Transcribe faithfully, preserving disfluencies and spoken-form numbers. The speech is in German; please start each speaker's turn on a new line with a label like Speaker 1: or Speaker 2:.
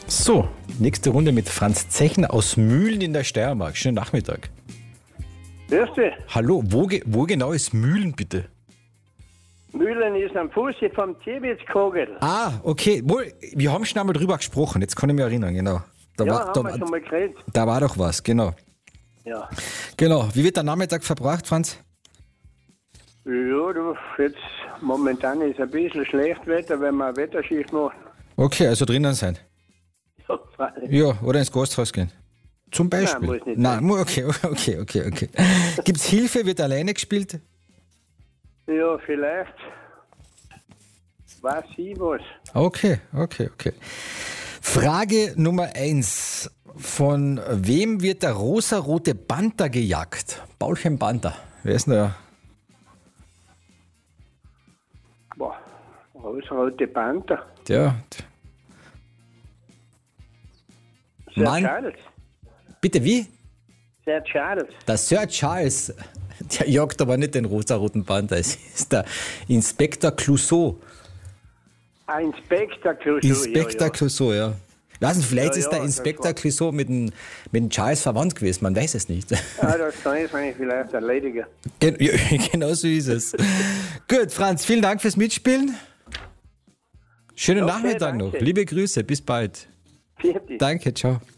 Speaker 1: So, nächste Runde mit Franz Zechner aus Mühlen in der Steiermark. Schönen Nachmittag.
Speaker 2: Grüß dich.
Speaker 1: Hallo, wo, ge- wo genau ist Mühlen bitte?
Speaker 2: Mühlen ist am Fuße vom Tiebitzkogel.
Speaker 1: Ah, okay. Wohl, wir haben schon einmal drüber gesprochen, jetzt kann ich mich erinnern, genau. Da,
Speaker 2: Ja,
Speaker 1: war,
Speaker 2: haben
Speaker 1: da,
Speaker 2: wir
Speaker 1: war-
Speaker 2: schon mal geredet.
Speaker 1: da war doch was, genau.
Speaker 2: Ja.
Speaker 1: Genau. Wie wird der Nachmittag verbracht, Franz?
Speaker 2: Ja, du, jetzt momentan ist ein bisschen schlecht Wetter, wenn man Wetterschicht macht.
Speaker 1: Okay, also drinnen sein.
Speaker 2: Ja, freilich.
Speaker 1: Ja, oder ins Gasthaus gehen. Zum Beispiel.
Speaker 2: Nein, muss nicht
Speaker 1: Nein, mu- okay, okay, okay, okay. Gibt's Hilfe? Wird alleine gespielt?
Speaker 2: Ja, vielleicht. Weiß ich was.
Speaker 1: Okay, okay, okay. Frage Nummer eins. Von wem wird der rosarote Panther gejagt? Paulchen Panther. Wer ist denn der?
Speaker 2: Boah, rote Panther.
Speaker 1: Der.
Speaker 2: Sir
Speaker 1: Mann.
Speaker 2: Charles.
Speaker 1: Bitte wie?
Speaker 2: Sir Charles.
Speaker 1: Der Sir Charles. Der jagt aber nicht den rosaroten Panther. Es ist der Inspektor Clouseau.
Speaker 2: Ein Inspektor Clouseau.
Speaker 1: Inspektor
Speaker 2: ja, ja.
Speaker 1: Clouseau, ja. Ich weiß nicht, vielleicht
Speaker 2: Ja,
Speaker 1: ist
Speaker 2: ja,
Speaker 1: der
Speaker 2: das
Speaker 1: Inspektor
Speaker 2: war-
Speaker 1: Clouseau mit dem, mit dem Charles verwandt gewesen, man weiß es nicht.
Speaker 2: Ja, das kann ich mir vielleicht erledigen.
Speaker 1: Gen ja, genau so ist es. Gut, Franz, vielen Dank fürs Mitspielen. Schönen
Speaker 2: Okay,
Speaker 1: Nachmittag
Speaker 2: danke.
Speaker 1: noch. Liebe Grüße, bis bald.
Speaker 2: Vierte.
Speaker 1: Danke, ciao.